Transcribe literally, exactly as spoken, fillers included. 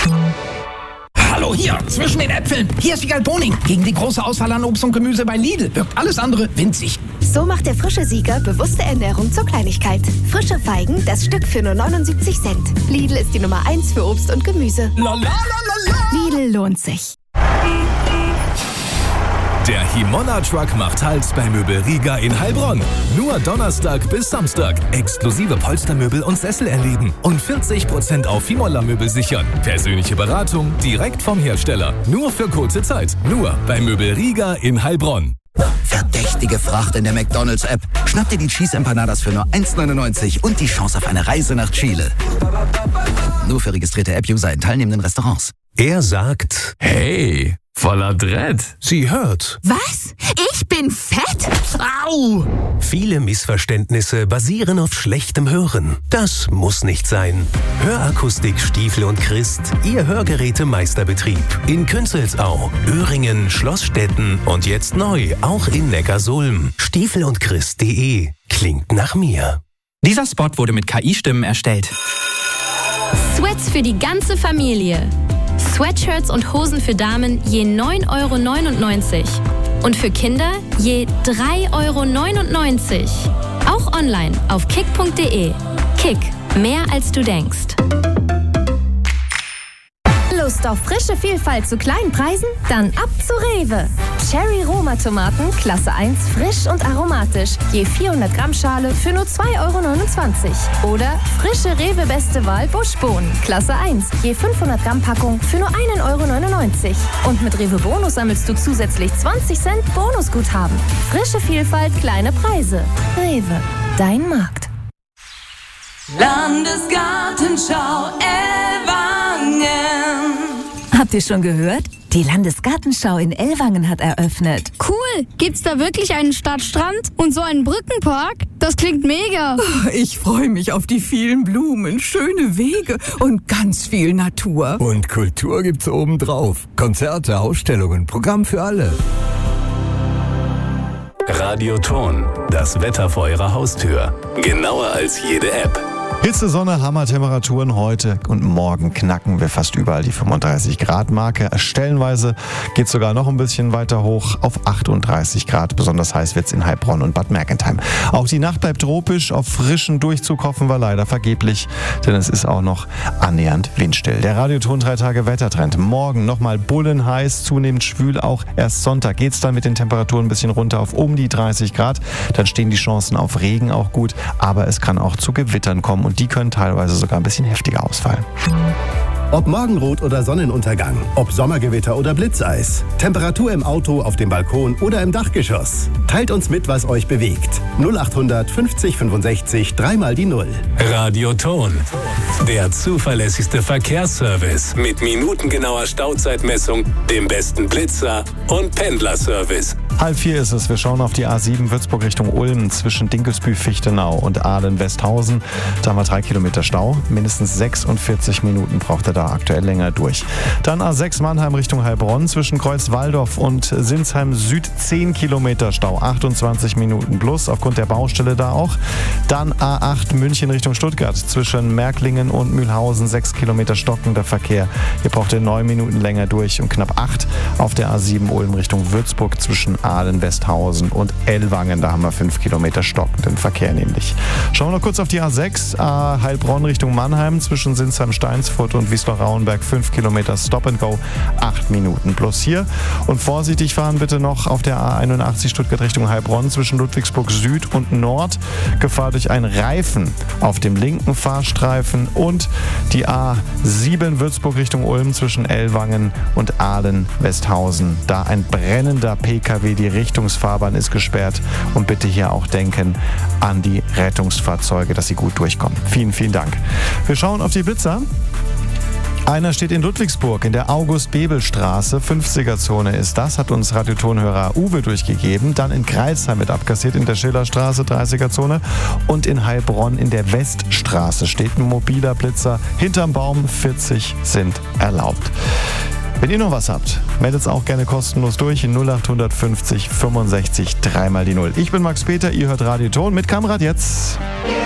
Hallo, hier, zwischen den Äpfeln. Hier ist Wiegald Boning. Gegen die große Auswahl an Obst und Gemüse bei Lidl wirkt alles andere winzig. So macht der frische Sieger bewusste Ernährung zur Kleinigkeit. Frische Feigen, das Stück für nur neunundsiebzig Cent. Lidl ist die Nummer eins für Obst und Gemüse. La, la, la, la, la. Lidl lohnt sich. Der Himonna Truck macht Halt bei Möbel Riga in Heilbronn. Nur Donnerstag bis Samstag. Exklusive Polstermöbel und Sessel erleben. Und vierzig Prozent auf Himonna-Möbel sichern. Persönliche Beratung direkt vom Hersteller. Nur für kurze Zeit. Nur bei Möbel Riga in Heilbronn. Verdächtige Fracht in der McDonald's-App. Schnapp dir die Cheese Empanadas für nur eins neunundneunzig und die Chance auf eine Reise nach Chile. Nur für registrierte App-User in teilnehmenden Restaurants. Er sagt, hey, voller Dread. Sie hört. Was? Ich bin fett? Au! Viele Missverständnisse basieren auf schlechtem Hören. Das muss nicht sein. Hörakustik Stiefel und Christ, Ihr Hörgeräte-Meisterbetrieb. In Künzelsau, Öhringen, Schlossstetten und jetzt neu auch in Neckarsulm. Stiefel und Christ punkt de. Klingt nach mir. Dieser Spot wurde mit K I-Stimmen erstellt. Sweats für die ganze Familie. Sweatshirts und Hosen für Damen je neun Euro neunundneunzig. Und für Kinder je drei Euro neunundneunzig. Auch online auf kick punkt de. Kick, mehr als du denkst. Lust auf frische Vielfalt zu kleinen Preisen? Dann ab zu Rewe. Cherry Roma Tomaten, Klasse eins, frisch und aromatisch. Je vierhundert Gramm Schale für nur zwei Euro neunundzwanzig. Oder frische Rewe Beste Wahl Buschbohnen, Klasse eins. Je fünfhundert Gramm Packung für nur ein Euro neunundneunzig. Und mit Rewe Bonus sammelst du zusätzlich zwanzig Cent Bonusguthaben. Frische Vielfalt, kleine Preise. Rewe, dein Markt. Landesgartenschau Ellwangen. Habt ihr schon gehört? Die Landesgartenschau in Ellwangen hat eröffnet. Cool! Gibt's da wirklich einen Stadtstrand und so einen Brückenpark? Das klingt mega! Ich freue mich auf die vielen Blumen, schöne Wege und ganz viel Natur. Und Kultur gibt's obendrauf. Konzerte, Ausstellungen, Programm für alle. Radioton, das Wetter vor Ihrer Haustür. Genauer als jede App. Hitze, Sonne, Hammertemperaturen heute und morgen knacken wir fast überall die fünfunddreißig Grad Marke. Stellenweise geht es sogar noch ein bisschen weiter hoch auf achtunddreißig Grad. Besonders heiß wird es in Heilbronn und Bad Mergentheim. Auch die Nacht bleibt tropisch. Auf frischen Durchzug hoffen wir leider vergeblich, denn es ist auch noch annähernd windstill. Der Radioton drei Tage Wettertrend. Morgen nochmal bullenheiß, zunehmend schwül. Auch erst Sonntag geht es dann mit den Temperaturen ein bisschen runter auf um die dreißig Grad. Dann stehen die Chancen auf Regen auch gut, aber es kann auch zu Gewittern kommen. Und die können teilweise sogar ein bisschen heftiger ausfallen. Ob Morgenrot oder Sonnenuntergang, ob Sommergewitter oder Blitzeis, Temperatur im Auto, auf dem Balkon oder im Dachgeschoss. Teilt uns mit, was euch bewegt. null achthundert fünfzig fünfundsechzig, dreimal die Null. Radioton, der zuverlässigste Verkehrsservice mit minutengenauer Stauzeitmessung, dem besten Blitzer und Pendlerservice. Halb vier ist es. Wir schauen auf die A sieben Würzburg Richtung Ulm zwischen Dinkelsbühl-Fichtenau und Ahlen-Westhausen. Da haben wir drei Kilometer Stau. Mindestens sechsundvierzig Minuten braucht er da aktuell länger durch. Dann A sechs Mannheim Richtung Heilbronn zwischen Kreuzwaldorf und Sinsheim Süd zehn Kilometer Stau. achtundzwanzig Minuten plus aufgrund der Baustelle da auch. Dann A acht München Richtung Stuttgart zwischen Märklingen und Mühlhausen sechs Kilometer stockender Verkehr. Hier braucht er neun Minuten länger durch und knapp acht auf der A sieben Ulm Richtung Würzburg zwischen Ahlen, Westhausen und Ellwangen. Da haben wir fünf Kilometer stockenden Verkehr nämlich. Schauen wir noch kurz auf die A sechs. A Heilbronn Richtung Mannheim zwischen Sinsheim-Steinsfurt und Wiesloch-Rauenberg fünf Kilometer Stop and Go, acht Minuten plus hier. Und vorsichtig fahren bitte noch auf der A einundachtzig Stuttgart Richtung Heilbronn zwischen Ludwigsburg Süd und Nord. Gefahr durch einen Reifen auf dem linken Fahrstreifen und die A sieben Würzburg Richtung Ulm zwischen Ellwangen und Ahlen, Westhausen. Da ein brennender P K W. Die Richtungsfahrbahn ist gesperrt und bitte hier auch denken an die Rettungsfahrzeuge, dass sie gut durchkommen. Vielen, vielen Dank. Wir schauen auf die Blitzer. Einer steht in Ludwigsburg in der August-Bebel-Straße. fünfziger-Zone ist das, hat uns Radiotonhörer Uwe durchgegeben. Dann in Kreilsheim wird abkassiert in der Schillerstraße, dreißiger-Zone. Und in Heilbronn in der Weststraße steht ein mobiler Blitzer. Hinterm Baum vierzig sind erlaubt. Wenn ihr noch was habt, meldet es auch gerne kostenlos durch in null acht fünfzig fünfundsechzig, dreimal die Null. Ich bin Max Peter, ihr hört Radioton mit Kamrad jetzt.